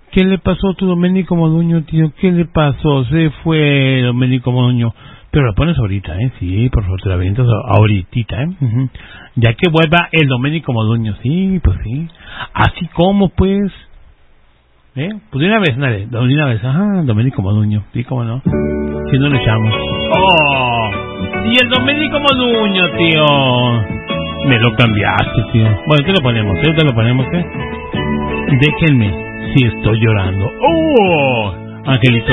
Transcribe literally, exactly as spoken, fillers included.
¿Qué le pasó a tu Domenico Moduño, tío? ¿Qué le pasó? Se fue Domenico Moduño. Pero lo pones ahorita, ¿eh? Sí, por favor, te la avientas ahorita, ¿eh? Uh-huh. Ya que vuelva el Domenico Moduño. Sí, pues sí. Así como, pues... ¿Eh? Pues de una vez, dale. De una vez. Ajá, Domenico Moduño. Sí, cómo no. Si no le echamos. ¡Oh! Y el Domenico Moduño, tío. Me lo cambiaste, tío. Bueno, te lo ponemos, ¿eh? Te lo ponemos, ¿eh? Déjenme si estoy llorando. ¡Oh! Angelito